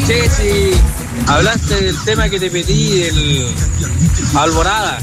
Che, si hablaste del tema que te pedí, el Alborada.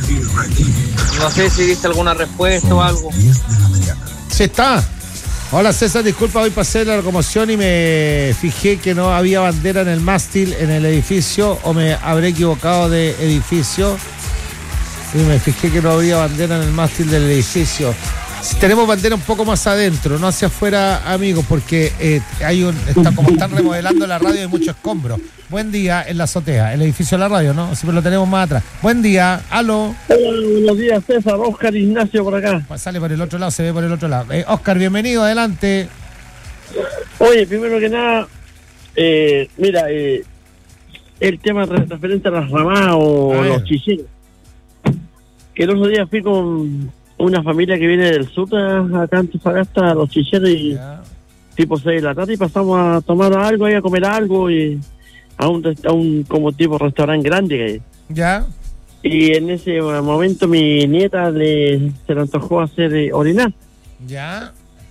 No sé si diste alguna respuesta o algo. Sí está. Hola César, disculpa, hoy pasé la locomoción y me fijé que no había bandera en el mástil en el edificio, o me habré equivocado de edificio y me fijé que no había bandera en el mástil del edificio. Tenemos bandera un poco más adentro, no hacia afuera, amigos, porque están remodelando la radio y hay mucho escombro. Buen día en la azotea, el edificio de la radio, ¿no? Siempre lo tenemos más atrás. Buen día, aló. Hola, buenos días, César. Oscar Ignacio por acá. Sale por el otro lado, se ve por el otro lado. Oscar, bienvenido, adelante. Oye, primero que nada, mira, el tema referente a las ramadas o los chicheros. Que el otro día fui con una familia que viene del sur, acá en Antofagasta, a los chicheros, y tipo 6 de la tarde, y pasamos a tomar algo, a comer algo, y a un como tipo restaurante grande que hay. Ya. Y en ese momento mi nieta se le antojó hacer orinar. Ya.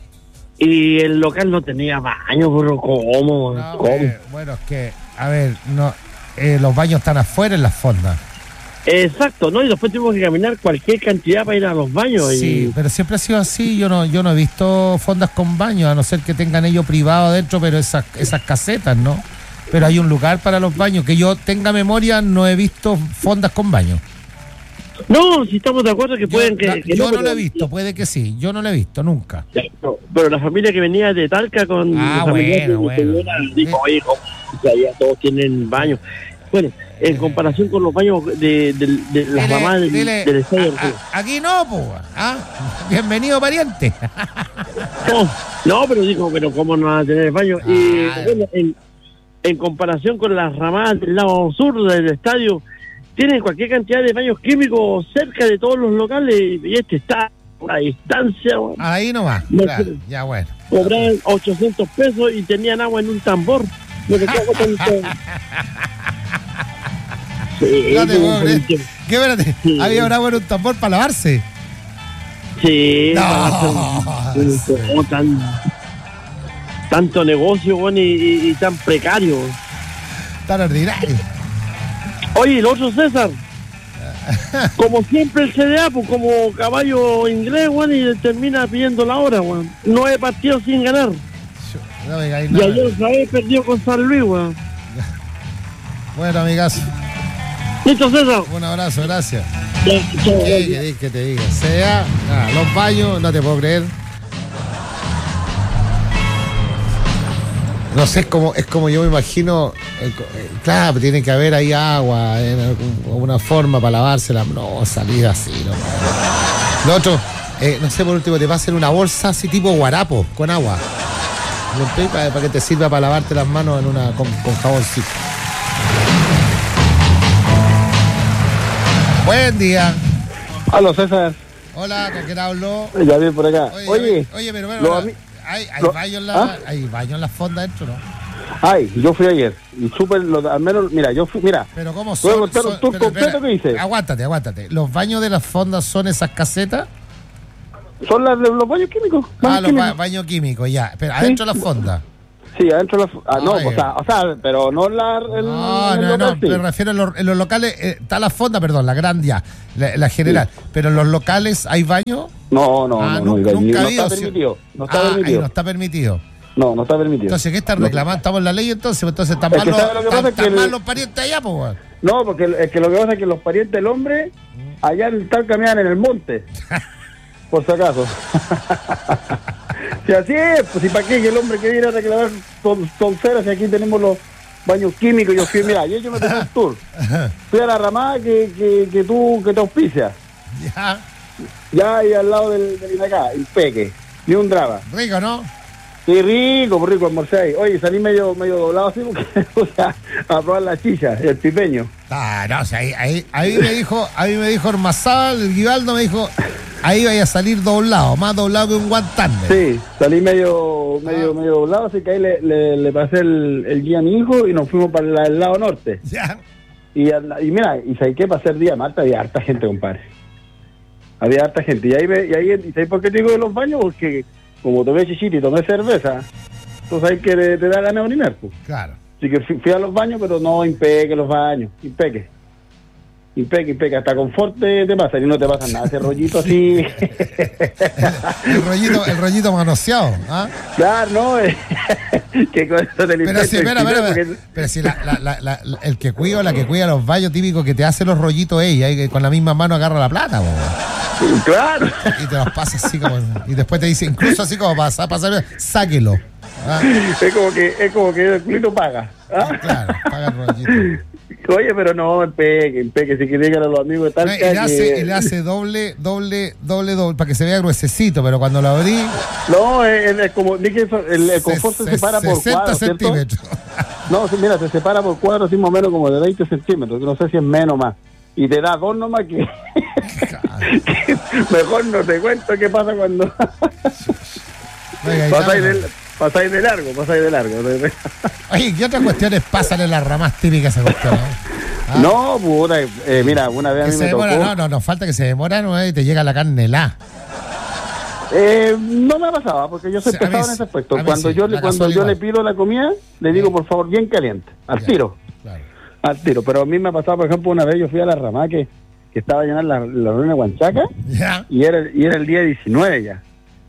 Y el local no tenía baño, pero ¿cómo? No, ¿Cómo? bueno, es que, a ver, no, los baños están afuera en las fondas. Exacto, ¿no? Y después tuvimos que caminar cualquier cantidad para ir a los baños. Sí, pero siempre ha sido así. Yo no he visto fondas con baños, a no ser que tengan ellos privado adentro, pero esas casetas, ¿no? Pero hay un lugar para los baños. Que yo tenga memoria, no he visto fondas con baños. No, si estamos de acuerdo que pueden que yo no pero lo he visto, puede que sí. Yo no lo he visto nunca. No, pero la familia que venía de Talca con bueno. dijo, oye, ya todos tienen baño. Bueno, en comparación con los baños de las mamás del estadio. Aquí no, pues. Bienvenido, pariente. No, pero dijo, pero ¿cómo no van a tener baño? Y bueno, en comparación con las ramadas del lado sur del estadio, tienen cualquier cantidad de baños químicos cerca de todos los locales, y este está a una distancia. Ahí no va, claro, ya bueno. Cobraban 800 pesos y tenían agua en un tambor. Sí, no te puedo creer. ¿Qué, espérate? Sí. ¿Había agua en un tambor para lavarse? Sí. No. Tanto negocio, bueno, y tan precario. Tan ordinario. Oye, el otro César, como siempre el CDA, pues como caballo inglés, bueno, y termina pidiendo la hora, bueno. 9 partidos sin ganar. No me caí y nada. ayer otra vez perdió con San Luis, bueno. Bueno, amigas. Listo, César. Un abrazo, gracias. ¿Qué que te diga? CDA, los baños, no te puedo creer. No sé, es como yo me imagino. Claro, tiene que haber ahí agua, en alguna forma para lavársela. No, salir así, no. Lo otro, no sé, por último, te pasen una bolsa así tipo guarapo, con agua. Para que te sirva para lavarte las manos con jaboncito. Buen día. Aló, César. Hola, ¿con quién hablo? Ya vi por acá. Oye, pero bueno, hay baño en las fondas dentro, ¿no? Ay, yo fui ayer y supe, al menos, mira, yo fui, mira. Pero ¿cómo son? ¿Puedo contar un tour completo que hice? Aguántate. ¿Los baños de las fondas son esas casetas? Son los baños químicos. Los baños químicos, ya. Pero adentro de las fondas. Sí, adentro de las... no, o sea, pero no no, me refiero en los locales, está la fonda, perdón, la gran ya, la general, sí. Pero en los locales, ¿hay baño? No, nunca ha habido. Está permitido. No está permitido. Ahí no está permitido. No está permitido. Entonces, ¿qué están reclamando? ¿Estamos en la ley entonces? Entonces, ¿están mal los parientes allá, pues? No, porque es que lo que pasa es que los parientes del hombre allá están caminando en el monte. Por si acaso. Si así es, pues, ¿y para qué? Que el hombre que viene a reclamar tonceras, y aquí tenemos los baños químicos. Yo fui, mira, ayer yo me tomé un tour. Fui a la ramada que te auspicia. Ya ahí al lado del acá, el Peque. Ni un drama. Rico, ¿no? Sí, rico, almorcé ahí. Oye, salí medio doblado así porque o sea, a probar la chicha, el pipeño. No, o sea, ahí me dijo Ormazábal, el Guibaldo me dijo, ahí vaya a salir doblado, más doblado que un guantánamo. Sí, salí medio doblado, así que ahí le pasé el guía a mi hijo y nos fuimos para el lado norte. Ya. Y mira, y ¿sabes qué? Para hacer día Marta había harta gente, compadre. Había harta gente. Y ahí ¿sabes por qué te digo de los baños? Porque como tomé chichita y tomé cerveza, entonces hay que te da ganas de orinar, pues. Claro. Así que fui a los baños, pero no impeque los baños, impeque, hasta confort te pasa, y no te pasa nada, ese rollito así. el rollito manoseado, ¿ah? Claro, no, que con eso te pero si, pero si el que cuida o la que cuida los baños, típico que te hace los rollitos ella, y que con la misma mano agarra la plata, po. Claro. Y te los pasa así como, y después te dice, incluso así como pasar, sáquelo. ¿Ah? Es como que el culito paga. ¿Ah? Claro, paga el rollito. Oye, pero no, impeque, si quieres llegar a los amigos de tal y le hace doble, para que se vea gruesecito, pero cuando lo abrí... No, es como, el confort se separa por 60 centímetros. No, mira, se separa por cuadros, así más o menos como de 20 centímetros, que no sé si es menos o más. Y te da dos nomás que mejor no te cuento qué pasa cuando... Pasáis de largo. Oye, ¿qué otras cuestiones pasan en las ramas típicas esa cuestión? No, puta, mira, una vez a mí me tocó... No, nos falta que se demora, ¿no? Y te llega la carne helada. No me pasaba, porque yo soy pesado en ese aspecto. Cuando yo le pido la comida, le digo, por favor, bien caliente, al tiro. Claro. Al tiro, pero a mí me ha pasado, por ejemplo, una vez yo fui a la rama que estaba llena la reunión de Huanchaca, y era el día 19 ya.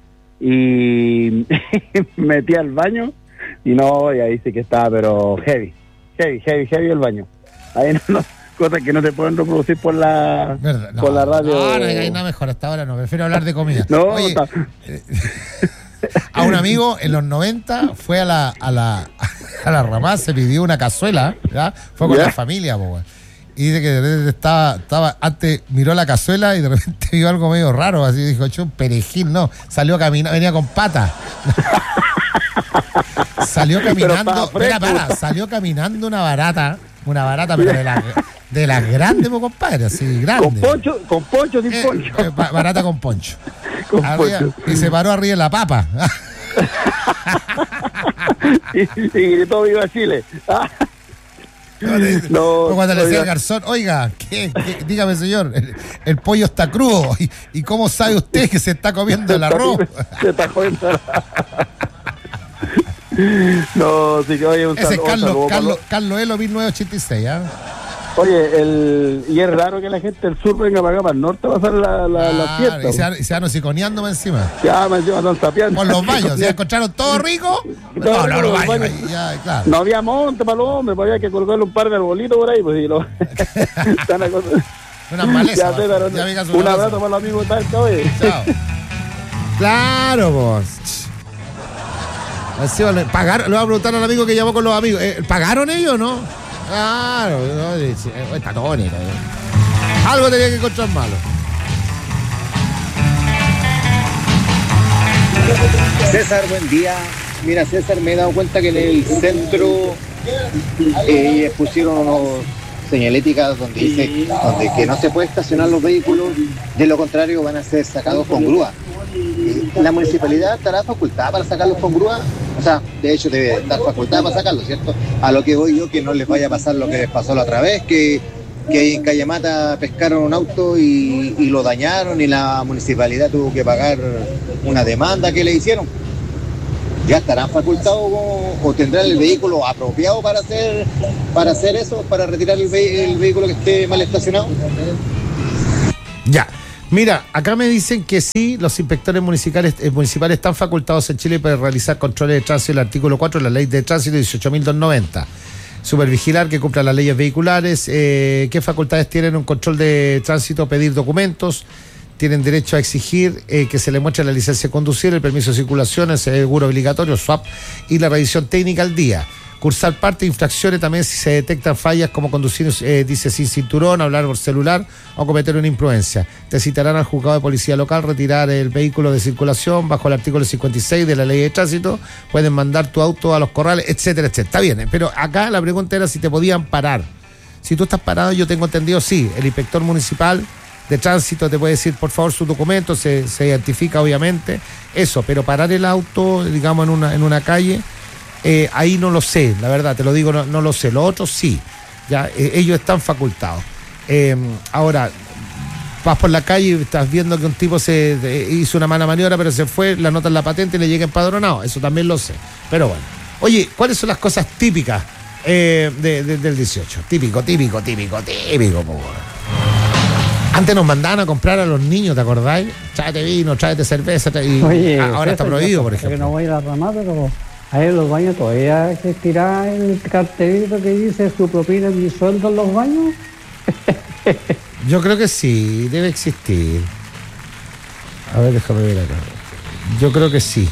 Y metí al baño y ahí sí que estaba, pero heavy el baño. Ahí no, cosas que no se pueden reproducir por la radio. No, hay nada mejor, hasta ahora no, prefiero hablar de comida. No, oye, a un amigo en los 90 fue a la Ramá, se pidió una cazuela, ¿ya? Fue con la familia, y dice que de repente estaba antes miró la cazuela y de repente vio algo medio raro, así dijo, un perejil, no, salió caminando, venía con pata. Salió caminando, salió caminando una barata, pero de las grandes, compadre, así, grande. Con poncho, sin poncho. Barata con poncho. Arriba, y se paró arriba de la papa. y gritó viva Chile. Cuando le decía al garzón, oiga, dígame señor, el pollo está crudo, ¿y cómo sabe usted que se está comiendo el arroz? Se está comiendo el arroz. No, sí que oye, ese es Carlos Elo 1986, ¿ah? Oye, y es raro que la gente del sur venga para acá, para el norte, a pasar la fiesta. Y se van hociconeando encima. Ya, me están tapeando. Con los baños, ¿se encontraron todo rico? No, los baños. Ya, claro. No había monte para los hombres, pues había que colgarle un par de arbolitos por ahí, pues, y unas malezas. Un abrazo para los amigos de Talca, oye. Chao. Claro, vos. Así, ¿pagaron? Le voy a preguntar al amigo que llamó con los amigos. ¿Pagaron ellos o no? Claro, está tónica. Algo tenía que encontrar malo. César, buen día. Mira, César, me he dado cuenta que en el centro pusieron unos señaléticas donde dice que no se puede estacionar los vehículos, de lo contrario van a ser sacados con grúa. ¿La municipalidad estará facultada para sacarlos con grúa? O sea, de hecho debe estar facultada para sacarlos, ¿cierto? A lo que voy yo, que no les vaya a pasar lo que les pasó la otra vez, que en Callamata pescaron un auto y lo dañaron y la municipalidad tuvo que pagar una demanda que le hicieron. ¿Ya estarán facultados o tendrán el vehículo apropiado para hacer eso, para retirar el vehículo que esté mal estacionado? Ya. Mira, acá me dicen que sí, los inspectores municipales están facultados en Chile para realizar controles de tránsito, el artículo 4 de la ley de tránsito 18.290. Supervigilar que cumplan las leyes vehiculares, qué facultades tienen un control de tránsito, pedir documentos, tienen derecho a exigir que se le muestre la licencia de conducir, el permiso de circulación, el seguro obligatorio, SWAP y la revisión técnica al día. Cursar parte de infracciones también si se detectan fallas como conducir, dice, sin cinturón, hablar por celular o cometer una imprudencia. Te citarán al juzgado de policía local, retirar el vehículo de circulación bajo el artículo 56 de la ley de tránsito, pueden mandar tu auto a los corrales, etcétera, etcétera. Está bien, pero acá la pregunta era si te podían parar. Si tú estás parado, yo tengo entendido, sí, el inspector municipal de tránsito te puede decir, por favor, su documento, se identifica obviamente, eso, pero parar el auto, digamos, en una calle... ahí no lo sé, la verdad, te lo digo, no lo sé. Lo otro sí, ya ellos están facultados. Ahora, vas por la calle y estás viendo que un tipo hizo una mala maniobra, pero se fue, la nota en la patente y le llega empadronado. Eso también lo sé. Pero bueno. Oye, ¿cuáles son las cosas típicas Del 18. Típico, po, weón. Antes nos mandaban a comprar a los niños, ¿te acordáis? Tráete vino, tráete cerveza. Oye, ahora está prohibido, por ejemplo. Que no voy a ir a ramar, pero ahí en los baños todavía existirá el cartelito que dice su propina es mi sueldo en los baños. Yo creo que sí, debe existir. A ver, déjame ver acá. Yo creo que sí.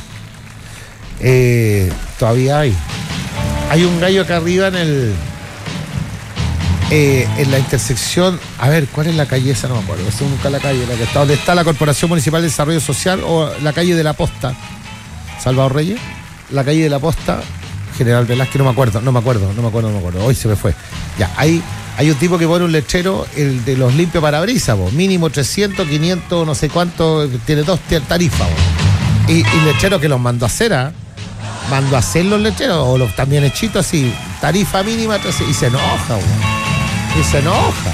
Todavía hay. Hay un gallo acá arriba en la intersección. A ver, ¿cuál es la calle esa? No me acuerdo. Es nunca la calle, la que está, donde está la Corporación Municipal de Desarrollo Social, o la calle de la Posta. Salvador Reyes. La calle de la Posta, General Velázquez, no me acuerdo. Hoy se me fue. Ya, hay un tipo que pone un letrero, el de los limpios parabrisas, mínimo 300, 500, no sé cuánto, tiene 2 tarifas. Y lecheros que los mandó a hacer, mandó a hacer los lecheros, o los también hechitos así, tarifa mínima, y se enoja, y se enoja.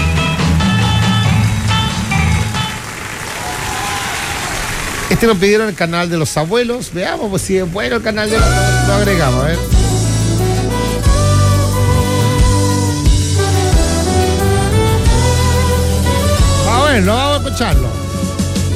Este nos pidieron el canal de los abuelos. Veamos, pues si es bueno el canal de los abuelos, lo agregamos, a ver. Vamos a verlo, vamos a escucharlo.